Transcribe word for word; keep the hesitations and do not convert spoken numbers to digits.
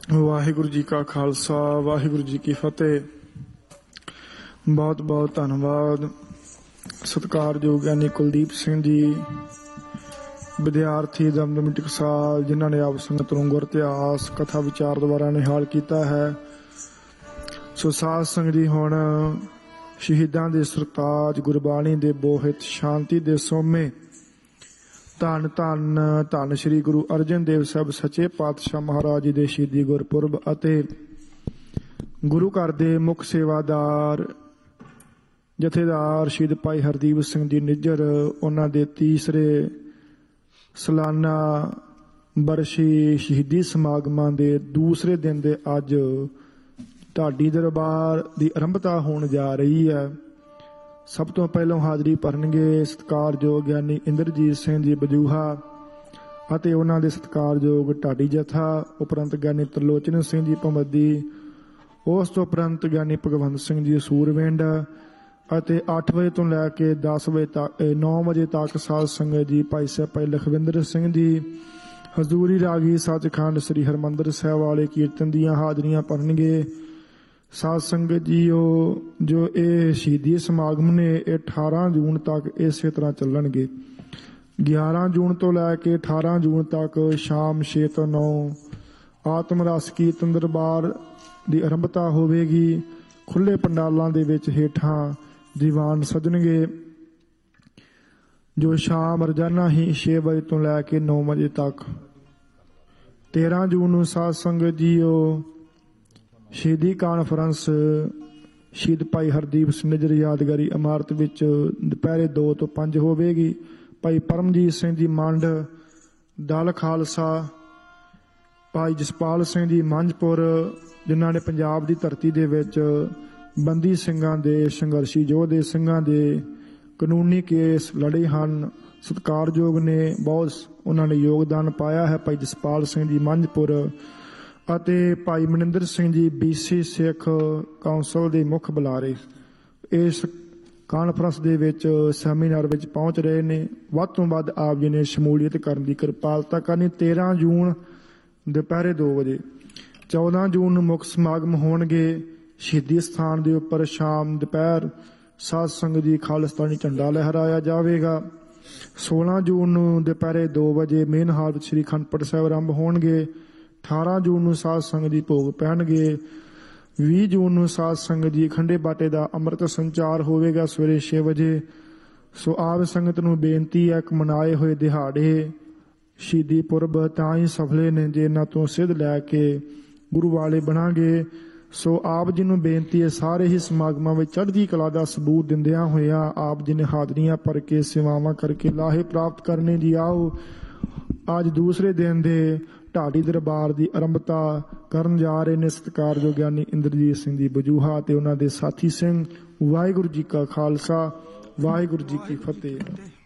ਵਾਹਿਗੁਰੂ ਜੀ ਕਾ ਖਾਲਸਾ ਵਾਹਿਗੁਰੂ ਜੀ ਕੀ ਫਤਿਹ। ਬਹੁਤ ਬਹੁਤ ਧੰਨਵਾਦ ਸਤਿਕਾਰਯੋਗ ਗਿਆਨੀ ਕੁਲਦੀਪ ਸਿੰਘ ਜੀ, ਵਿਦਿਆਰਥੀ ਦਮਦਮੀ ਟਕਸਾਲ, ਜਿਨ੍ਹਾਂ ਨੇ ਆਪ ਸੰਗਤ ਨੂੰ ਗੁਰ ਇਤਿਹਾਸ ਕਥਾ ਵਿਚਾਰ ਦੁਆਰਾ ਨਿਹਾਲ ਕੀਤਾ ਹੈ। ਸੋ ਸਾਧ ਸੰਗਤ ਜੀ, ਹੁਣ ਸ਼ਹੀਦਾਂ ਦੇ ਸਰਤਾਜ, ਗੁਰਬਾਣੀ ਦੇ ਬੋਹਿਤ, ਸ਼ਾਂਤੀ ਦੇ ਸੋਮੇ, ਧੰਨ ਧੰਨ ਧੰਨ ਸ਼੍ਰੀ ਗੁਰੂ ਅਰਜਨ ਦੇਵ ਸਾਹਿਬ ਸੱਚੇ ਪਾਤਸ਼ਾਹ ਮਹਾਰਾਜ ਜੀ ਦੇ ਸ਼ਹੀਦੀ ਗੁਰਪੁਰਬ ਅਤੇ ਗੁਰੂ ਘਰ ਦੇ ਮੁੱਖ ਸੇਵਾਦਾਰ ਜਥੇਦਾਰ ਸ਼ਹੀਦ ਭਾਈ ਹਰਦੀਪ ਸਿੰਘ ਜੀ ਨਿੱਜਰ, ਉਹਨਾਂ ਦੇ ਤੀਸਰੇ ਸਾਲਾਨਾ ਬਰਸ਼ੀ ਸ਼ਹੀਦੀ ਸਮਾਗਮਾਂ ਦੇ ਦੂਸਰੇ ਦਿਨ ਦੇ ਅੱਜ ਢਾਡੀ ਦਰਬਾਰ ਦੀ ਆਰੰਭਤਾ ਹੋਣ ਜਾ ਰਹੀ ਹੈ। ਸਭ ਤੋਂ ਪਹਿਲਾਂ ਹਾਜ਼ਰੀ ਭਰਨਗੇ ਸਤਿਕਾਰਯੋਗ ਗਿਆਨੀ ਇੰਦਰਜੀਤ ਸਿੰਘ ਜੀ ਬਜੂਹਾ ਅਤੇ ਉਹਨਾਂ ਦੇ ਸਤਿਕਾਰਯੋਗ ਢਾਡੀ ਜਥਾ, ਉਪਰੰਤ ਗਿਆਨੀ ਤਰਲੋਚਨ ਸਿੰਘ ਜੀ ਭਮੱਦੀ, ਉਸ ਤੋਂ ਉਪਰੰਤ ਗਿਆਨੀ ਭਗਵੰਤ ਸਿੰਘ ਜੀ ਸੂਰਵਿੰਡ, ਅਤੇ ਅੱਠ ਵਜੇ ਤੋਂ ਲੈ ਕੇ ਦਸ ਵਜੇ ਤੱਕ ਨੌ ਵਜੇ ਤੱਕ ਸਾਧ ਸੰਗਤ ਜੀ ਭਾਈ ਸਾਹਿਬ ਭਾਈ ਲਖਵਿੰਦਰ ਸਿੰਘ ਜੀ ਹਜ਼ੂਰੀ ਰਾਗੀ ਸੱਚਖੰਡ ਸ੍ਰੀ ਹਰਿਮੰਦਰ ਸਾਹਿਬ ਵਾਲੇ ਕੀਰਤਨ ਦੀਆਂ ਹਾਜ਼ਰੀਆਂ ਭਰਨਗੇ। ਸਾਧ ਸੰਗਤ ਜੀਓ, ਜੋ ਇਹ ਸ਼ਹੀਦੀ ਸਮਾਗਮ ਨੇ ਇਹ ਅਠਾਰਾਂ ਜੂਨ ਤੱਕ ਇਸੇ ਤਰ੍ਹਾਂ ਚੱਲਣਗੇ। ਗਿਆਰਾਂ ਜੂਨ ਤੋਂ ਲੈ ਕੇ ਅਠਾਰਾਂ ਜੂਨ ਤੱਕ ਸ਼ਾਮ ਛੇ ਤੋਂ ਨੌ ਆਤਮ ਰਸ ਕੀਰਤਨ ਦਰਬਾਰ ਦੀ ਆਰੰਭਤਾ ਹੋਵੇਗੀ। ਖੁੱਲ੍ਹੇ ਪੰਡਾਲਾਂ ਦੇ ਵਿੱਚ ਹੇਠਾਂ ਦੀਵਾਨ ਸਜਣਗੇ, ਜੋ ਸ਼ਾਮ ਰੋਜ਼ਾਨਾ ਹੀ ਛੇ ਵਜੇ ਤੋਂ ਲੈ ਕੇ ਨੌ ਵਜੇ ਤੱਕ। ਤੇਰਾਂ ਜੂਨ ਨੂੰ ਸਾਧ ਸੰਗਤ ਜੀਓ ਸ਼ਹੀਦੀ ਕਾਨਫਰੰਸ ਸ਼ਹੀਦ ਭਾਈ ਹਰਦੀਪ ਸਿੰਘ ਨਿੱਜਰ ਯਾਦਗਾਰੀ ਇਮਾਰਤ ਵਿੱਚ ਦੁਪਹਿਰੇ ਦੋ ਤੋਂ ਪੰਜ ਹੋਵੇਗੀ। ਭਾਈ ਪਰਮਜੀਤ ਸਿੰਘ ਜੀ ਮੰਡ, ਦਲ ਖਾਲਸਾ, ਭਾਈ ਜਸਪਾਲ ਸਿੰਘ ਜੀ ਮੰਝਪੁਰ, ਜਿਨ੍ਹਾਂ ਨੇ ਪੰਜਾਬ ਦੀ ਧਰਤੀ ਦੇ ਵਿੱਚ ਬੰਦੀ ਸਿੰਘਾਂ ਦੇ, ਸੰਘਰਸ਼ੀ ਯੋਧੇ ਸਿੰਘਾਂ ਦੇ ਕਾਨੂੰਨੀ ਕੇਸ ਲੜੇ ਹਨ, ਸਤਿਕਾਰਯੋਗ ਨੇ, ਬਹੁਤ ਉਹਨਾਂ ਨੇ ਯੋਗਦਾਨ ਪਾਇਆ ਹੈ। ਭਾਈ ਜਸਪਾਲ ਸਿੰਘ ਜੀ ਮੰਝਪੁਰ ਅਤੇ ਭਾਈ ਮਨਿੰਦਰ ਸਿੰਘ ਜੀ ਬੀਸੀ ਸਿੱਖ ਕੌਂਸਲ ਦੇ ਮੁੱਖ ਬੁਲਾਰੇ ਇਸ ਕਾਨਫਰੰਸ ਦੇ ਵਿੱਚ ਸੈਮੀਨਾਰ ਵਿੱਚ ਪਹੁੰਚ ਰਹੇ ਨੇ। ਵੱਧ ਤੋਂ ਵੱਧ ਆਪ ਜੀ ਨੇ ਸ਼ਮੂਲੀਅਤ ਕਰਨ ਦੀ ਕਿਰਪਾਲਤਾ ਕਰਨੀ। ਤੇਰਾਂ ਜੂਨ ਦੁਪਹਿਰੇ ਦੋ ਵਜੇ। ਚੌਦਾਂ ਜੂਨ ਨੂੰ ਮੁੱਖ ਸਮਾਗਮ ਹੋਣਗੇ ਸ਼ਹੀਦੀ ਸਥਾਨ ਦੇ ਉੱਪਰ। ਸ਼ਾਮ ਦੁਪਹਿਰ ਸਾਧ ਸੰਗਤ ਜੀ ਖਾਲਿਸਤਾਨੀ ਝੰਡਾ ਲਹਿਰਾਇਆ ਜਾਵੇਗਾ। ਸੋਲਾਂ ਜੂਨ ਨੂੰ ਦੁਪਹਿਰੇ ਦੋ ਵਜੇ ਮੇਨ ਹਾਲ ਵਿੱਚ ਸ੍ਰੀ ਅਖੰਡ ਪਾਠ ਸਾਹਿਬ ਆਰੰਭ ਹੋਣਗੇ। ਅਠਾਰਾਂ ਜੂਨ ਨੂੰ ਸਾਧ ਸੰਗਤ ਜੀ ਭੋਗ ਪੈਣਗੇ। ਵੀਹ ਜੂਨ ਨੂੰ ਸਾਧ ਸੰਗਤ ਜੀ ਖੰਡੇ ਬਾਟੇ ਦਾ ਅੰਮ੍ਰਿਤ ਸੰਚਾਰ ਹੋਵੇਗਾ ਸਵੇਰੇ ਛੇ ਵਜੇ। ਸੋ ਆਪ ਸੰਗਤ ਨੂੰ ਬੇਨਤੀ ਹੈ ਕਿ ਮਨਾਏ ਹੋਏ ਦਿਹਾੜੇ ਸ਼ਹੀਦੀ ਪੁਰਬ ਤਾਂ ਹੀ ਸਫਲੇ ਨੇ ਜੇ ਇਹਨਾਂ ਤੋਂ ਸਿੱਧ ਲੈ ਕੇ ਗੁਰੂ ਵਾਲੇ ਬਣਾਂਗੇ। ਸੋ ਆਪ ਜੀ ਨੂੰ ਬੇਨਤੀ ਹੈ, ਸਾਰੇ ਹੀ ਸਮਾਗਮਾਂ ਵਿੱਚ ਚੜ੍ਹਦੀ ਕਲਾ ਦਾ ਸਬੂਤ ਦਿੰਦਿਆਂ ਹੋਇਆਂ ਆਪ ਜੀ ਨੇ ਹਾਜ਼ਰੀਆਂ ਭਰ ਕੇ ਸੇਵਾਵਾਂ ਕਰਕੇ ਲਾਹੇ ਪ੍ਰਾਪਤ ਕਰਨੇ ਜੀ। ਆਓ ਅੱਜ ਦੂਸਰੇ ਦਿਨ ਦੇ ਢਾਡੀ ਦਰਬਾਰ ਦੀ ਆਰੰਭਤਾ ਕਰਨ ਜਾ ਰਹੇ ਨੇ ਸਤਿਕਾਰਯੋਗ ਗਿਆਨੀ ਇੰਦਰਜੀਤ ਸਿੰਘ ਜੀ ਬਜੂਹਾ ਤੇ ਉਹਨਾਂ ਦੇ ਸਾਥੀ ਸਿੰਘ। ਵਾਹਿਗੁਰੂ ਜੀ ਕਾ ਖਾਲਸਾ ਵਾਹਿਗੁਰੂ ਜੀ ਕੀ ਫਤਿਹ।